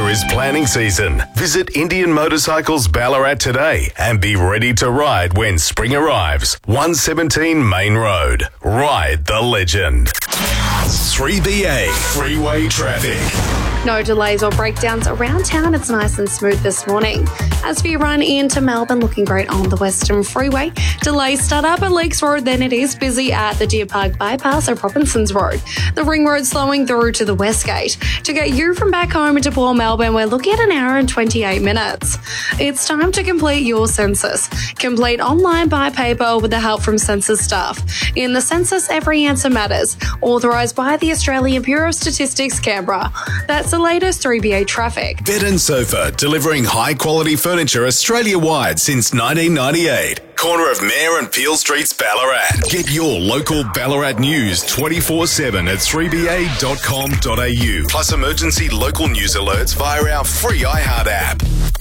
Winter is planning season. Visit Indian Motorcycles Ballarat today and be ready to ride when spring arrives. 117 Main Road. Ride the legend. 3BA Freeway Traffic. No delays or breakdowns around town. It's nice and smooth this morning. As we run into Melbourne, looking great on the Western Freeway. Delays start up at Lakes Road, then it is busy at the Deer Park Bypass or Robinsons Road. The Ring Road slowing through to the West Gate. To get you from back home into Port Melbourne, we're looking at an hour and 28 minutes. It's time to complete your census. Complete online by paper with the help from census staff. In the census, every answer matters. Authorised by the Australian Bureau of Statistics, Canberra. That's the latest 3BA traffic. Bed and Sofa, delivering high-quality furniture Australia-wide since 1998. Corner of Mayor and Peel Streets, Ballarat. Get your local Ballarat news 24/7 at 3ba.com.au. Plus emergency local news alerts via our free iHeart app.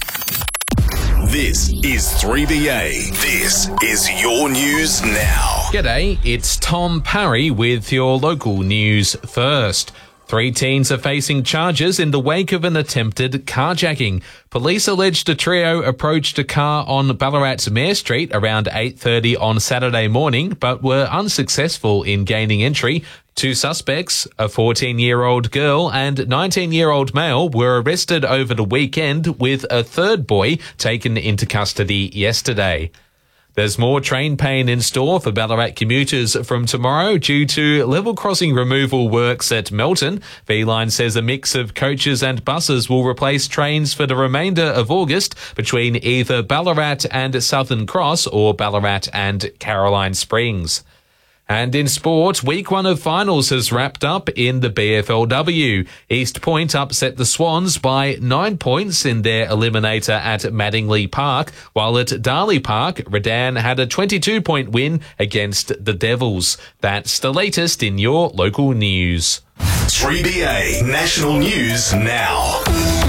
This is 3BA. This is your news now. G'day, it's Tom Parry with your local news first. 3 teens are facing charges in the wake of an attempted carjacking. Police alleged a trio approached a car on Ballarat's Mayor Street around 8:30 on Saturday morning, but were unsuccessful in gaining entry. 2 suspects, a 14-year-old girl and 19-year-old male, were arrested over the weekend, with a third boy taken into custody yesterday. There's more train pain in store for Ballarat commuters from tomorrow due to level crossing removal works at Melton. V-Line says a mix of coaches and buses will replace trains for the remainder of August between either Ballarat and Southern Cross or Ballarat and Caroline Springs. And in sport, week 1 of finals has wrapped up in the BFLW. East Point upset the Swans by 9 points in their eliminator at Madingley Park, while at Darley Park, Redan had a 22-point win against the Devils. That's the latest in your local news. 3BA National News Now.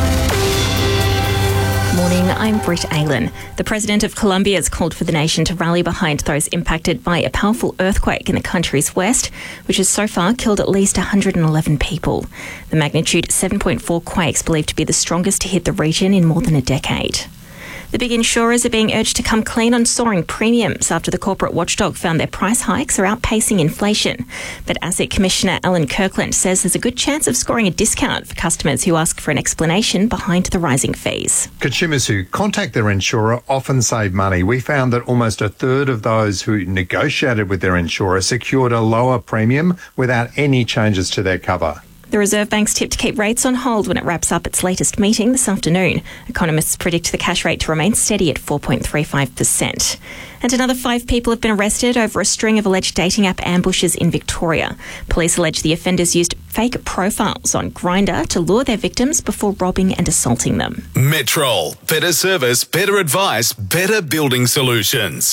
Morning, I'm Britt Aylan. The President of Colombia has called for the nation to rally behind those impacted by a powerful earthquake in the country's west, which has so far killed at least 111 people. The magnitude 7.4 quake's believed to be the strongest to hit the region in more than a decade. The big insurers are being urged to come clean on soaring premiums after the corporate watchdog found their price hikes are outpacing inflation. But ASIC Commissioner Alan Kirkland says there's a good chance of scoring a discount for customers who ask for an explanation behind the rising fees. Consumers who contact their insurer often save money. We found that almost a third of those who negotiated with their insurer secured a lower premium without any changes to their cover. The Reserve Bank's tipped to keep rates on hold when it wraps up its latest meeting this afternoon. Economists predict the cash rate to remain steady at 4.35%. And another 5 people have been arrested over a string of alleged dating app ambushes in Victoria. Police allege the offenders used fake profiles on Grindr to lure their victims before robbing and assaulting them. Metrol. Better service, better advice, better building solutions.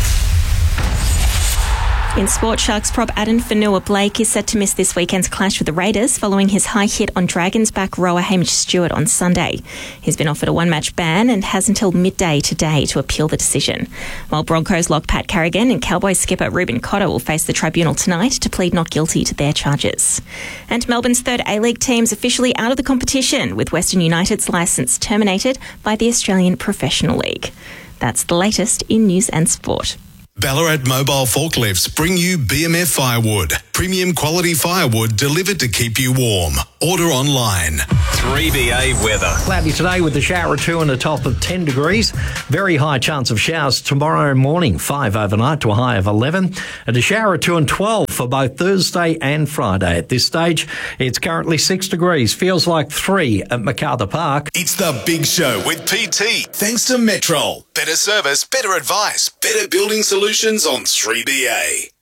In sport, Sharks prop Adam Fanua-Blake is set to miss this weekend's clash with the Raiders following his high hit on Dragons back rower Hamish Stewart on Sunday. He's been offered a 1-match ban and has until midday today to appeal the decision. While Broncos lock Pat Carrigan and Cowboys skipper Ruben Cotter will face the tribunal tonight to plead not guilty to their charges. And Melbourne's third A-League team's officially out of the competition, with Western United's licence terminated by the Australian Professional League. That's the latest in news and sport. Ballarat Mobile Forklifts bring you BMF Firewood. Premium quality firewood delivered to keep you warm. Order online. 3BA weather. Cloudy today with a shower or two and a top of 10 degrees. Very high chance of showers tomorrow morning. 5 overnight to a high of 11. And a shower or two and 12 for both Thursday and Friday. At this stage, it's currently 6 degrees. Feels like 3 at MacArthur Park. It's the Big Show with PT. Thanks to Metrol. Better service, better advice, better building solutions on 3BA.